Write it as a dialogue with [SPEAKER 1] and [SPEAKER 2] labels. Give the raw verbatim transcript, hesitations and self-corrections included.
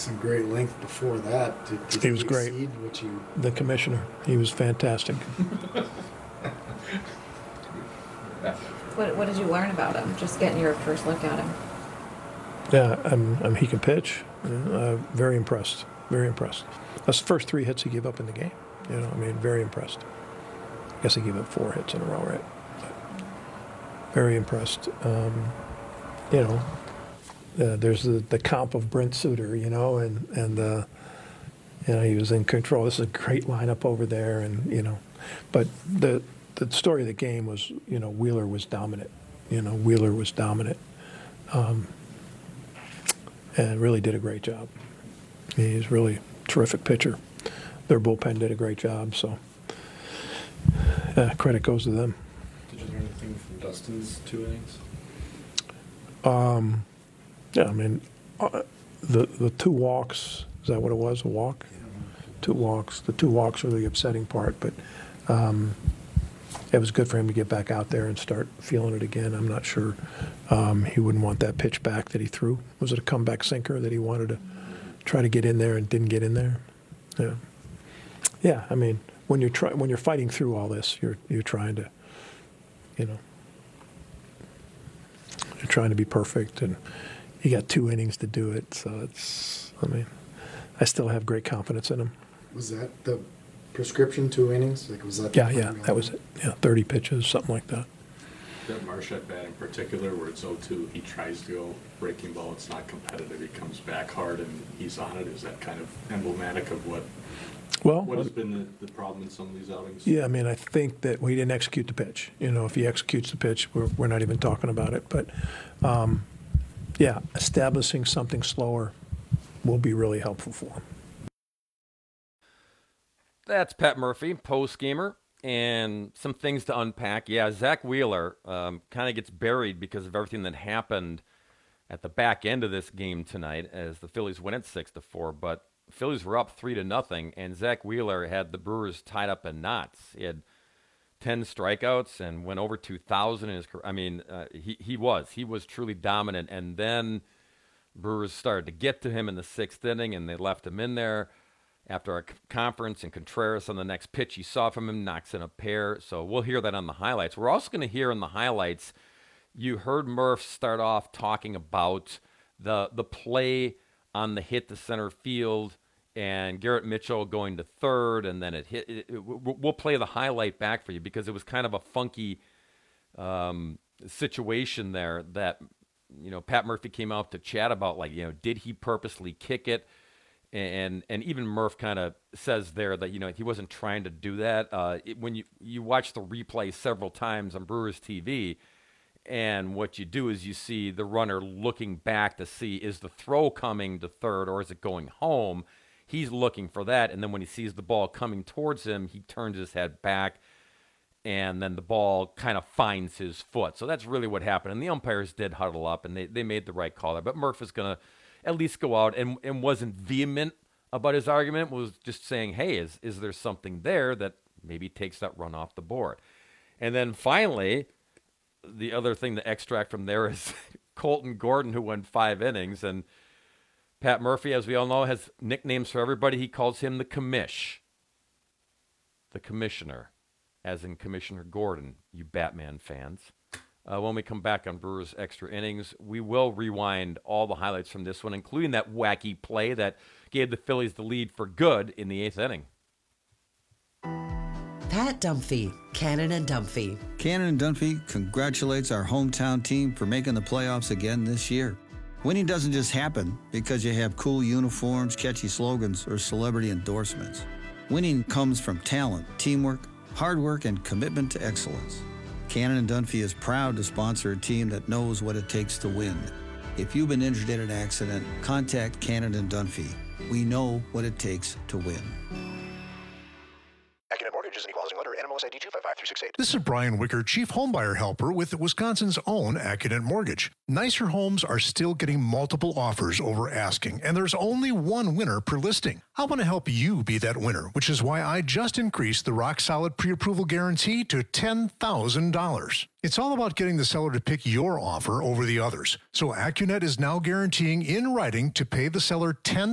[SPEAKER 1] some great length before that. Did, did
[SPEAKER 2] he was great.
[SPEAKER 1] What you...
[SPEAKER 2] The commissioner, he was fantastic.
[SPEAKER 3] What, what did you learn about him? Just getting your first look at him.
[SPEAKER 2] Yeah, I'm, I'm, he can pitch. Uh, very impressed. Very impressed. That's the first three hits he gave up in the game. You know, I mean, very impressed. I guess he gave up four hits in a row, right? But very impressed. Um, you know, uh, there's the, the comp of Brent Suter, you know, and, and uh, you know, he was in control. This is a great lineup over there, and, you know, but the the story of the game was, you know, Wheeler was dominant. You know, Wheeler was dominant. Um, and really did a great job. He's really a terrific pitcher. Their bullpen did a great job, so uh, credit goes to them.
[SPEAKER 4] Did you learn anything from Dustin's two innings?
[SPEAKER 2] Um, yeah, I mean, uh, the the two walks, is that what it was, a walk?
[SPEAKER 4] Yeah.
[SPEAKER 2] Two walks. The two walks are the upsetting part, but um, it was good for him to get back out there and start feeling it again. I'm not sure um, he wouldn't want that pitch back that he threw. Was it a comeback sinker that he wanted to try to get in there and didn't get in there? Yeah. Yeah, I mean, when you're try, when you're fighting through all this, you're you're trying to, you know, you're trying to be perfect, and you got two innings to do it. So it's, I mean, I still have great confidence in him.
[SPEAKER 1] Was that the prescription, two innings? Like, was that?
[SPEAKER 2] Yeah, yeah, that was it. Yeah, thirty pitches, something like that.
[SPEAKER 4] That Marchette bat in particular, where it's oh two, he tries to go breaking ball, it's not competitive, he comes back hard and he's on it. Is that kind of emblematic of what
[SPEAKER 2] Well,
[SPEAKER 4] what has been the, the problem in some of these outings?
[SPEAKER 2] yeah, I mean, I think that we didn't execute the pitch. You know, if he executes the pitch, we're, we're not even talking about it. But, um, yeah, establishing something slower will be really helpful for him.
[SPEAKER 5] That's Pat Murphy, post-gamer, and some things to unpack. Yeah, Zach Wheeler um, kind of gets buried because of everything that happened at the back end of this game tonight as the Phillies win at six to four, but Phillies were up three to nothing, and Zach Wheeler had the Brewers tied up in knots. He had ten strikeouts and went over two thousand in his career. I mean, uh, he he was he was truly dominant. And then Brewers started to get to him in the sixth inning, and they left him in there after a conference. And Contreras on the next pitch he saw from him knocks in a pair. So we'll hear that on the highlights. We're also going to hear in the highlights. You heard Murph start off talking about the the play on the hit to center field and Garrett Mitchell going to third, and then it hit. It, it, we'll play the highlight back for you because it was kind of a funky um, situation there that, you know, Pat Murphy came out to chat about, like, you know, did he purposely kick it? And and even Murph kind of says there that, you know, he wasn't trying to do that. Uh, it, when you, you watch the replay several times on Brewers T V, and what you do is you see the runner looking back to see, is the throw coming to third or is it going home? He's looking for that, and then when he sees the ball coming towards him, he turns his head back, and then the ball kind of finds his foot. So that's really what happened, and the umpires did huddle up, and they, they made the right call there. But Murph is going to at least go out and, and wasn't vehement about his argument, was just saying, hey, is, is there something there that maybe takes that run off the board? And then finally, the other thing to extract from there is Colton Gordon, who went five innings, and Pat Murphy, as we all know, has nicknames for everybody. He calls him the commish, the commissioner, as in Commissioner Gordon, you Batman fans. Uh, when we come back on Brewers Extra Innings, we will rewind all the highlights from this one, including that wacky play that gave the Phillies the lead for good in the eighth inning.
[SPEAKER 6] Pat Dunphy, Cannon and Dunphy.
[SPEAKER 7] Cannon and Dunphy congratulates our hometown team for making the playoffs again this year. Winning doesn't just happen because you have cool uniforms, catchy slogans, or celebrity endorsements. Winning comes from talent, teamwork, hard work, and commitment to excellence. Cannon and Dunphy is proud to sponsor a team that knows what it takes to win. If you've been injured in an accident, contact Cannon and Dunphy. We know what it takes to win.
[SPEAKER 8] Accunet Mortgage is an equal housing lender. N M L S I D two five five three six eight.
[SPEAKER 9] This is Brian Wicker, Chief Homebuyer Helper with Wisconsin's own Accunet Mortgage. Nicer homes are still getting multiple offers over asking, and there's only one winner per listing. I want to help you be that winner, which is why I just increased the rock-solid pre-approval guarantee to ten thousand dollars. It's all about getting the seller to pick your offer over the others. So Accunet is now guaranteeing in writing to pay the seller ten